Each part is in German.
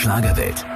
Schlagerwelt.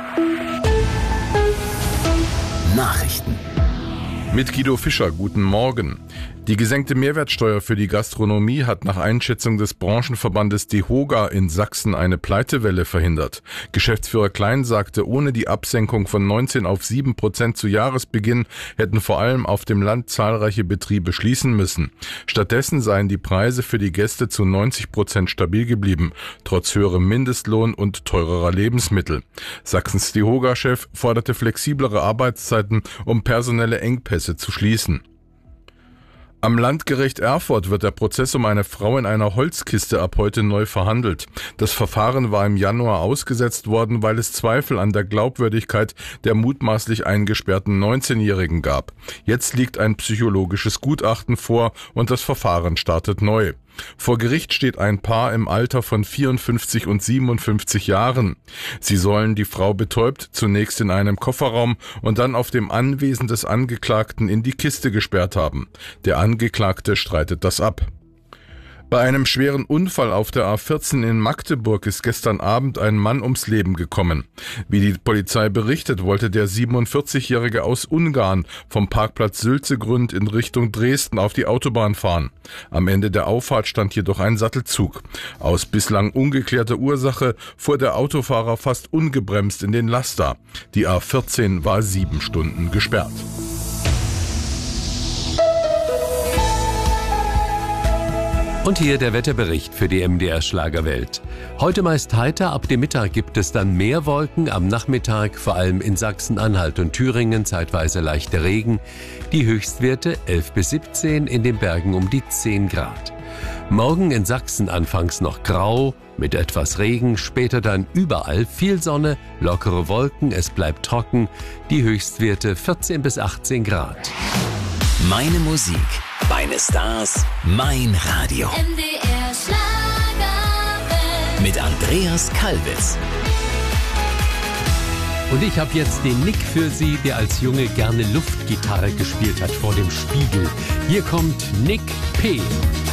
Nachrichten. Mit Guido Fischer, guten Morgen. Die gesenkte Mehrwertsteuer für die Gastronomie hat nach Einschätzung des Branchenverbandes DEHOGA in Sachsen eine Pleitewelle verhindert. Geschäftsführer Klein sagte, ohne die Absenkung von 19 auf 7% zu Jahresbeginn hätten vor allem auf dem Land zahlreiche Betriebe schließen müssen. Stattdessen seien die Preise für die Gäste zu 90% stabil geblieben, trotz höherem Mindestlohn und teurerer Lebensmittel. Sachsens DEHOGA-Chef forderte flexiblere Arbeitszeiten, um personelle Engpässe zu schließen. Am Landgericht Erfurt wird der Prozess um eine Frau in einer Holzkiste ab heute neu verhandelt. Das Verfahren war im Januar ausgesetzt worden, weil es Zweifel an der Glaubwürdigkeit der mutmaßlich eingesperrten 19-Jährigen gab. Jetzt liegt ein psychologisches Gutachten vor und das Verfahren startet neu. Vor Gericht steht ein Paar im Alter von 54 und 57 Jahren. Sie sollen die Frau betäubt zunächst in einem Kofferraum und dann auf dem Anwesen des Angeklagten in die Kiste gesperrt haben. Der Angeklagte streitet das ab. Bei einem schweren Unfall auf der A14 in Magdeburg ist gestern Abend ein Mann ums Leben gekommen. Wie die Polizei berichtet, wollte der 47-Jährige aus Ungarn vom Parkplatz Sülzegrund in Richtung Dresden auf die Autobahn fahren. Am Ende der Auffahrt stand jedoch ein Sattelzug. Aus bislang ungeklärter Ursache fuhr der Autofahrer fast ungebremst in den Laster. Die A14 war 7 Stunden gesperrt. Und hier der Wetterbericht für die MDR Schlagerwelt. Heute meist heiter, ab dem Mittag gibt es dann mehr Wolken, am Nachmittag vor allem in Sachsen-Anhalt und Thüringen zeitweise leichter Regen. Die Höchstwerte 11 bis 17, in den Bergen um die 10 Grad. Morgen in Sachsen anfangs noch grau, mit etwas Regen, später dann überall viel Sonne, lockere Wolken, es bleibt trocken, die Höchstwerte 14 bis 18 Grad. Meine Musik, meine Stars, mein Radio. MDR Schlagerwelt. Mit Andreas Kalbitz. Und ich habe jetzt den Nick für Sie, der als Junge gerne Luftgitarre gespielt hat vor dem Spiegel. Hier kommt Nick P.